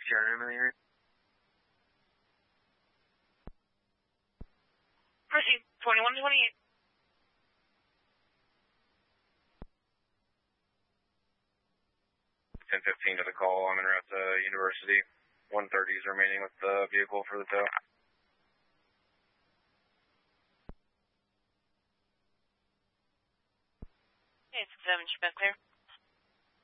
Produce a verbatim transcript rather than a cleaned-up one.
T R M in the area? Proceed, twenty-one twenty-eight. ten fifteen to the call. I'm en route to University. one thirty is remaining with the vehicle for the tow. Okay, six seven, should be clear.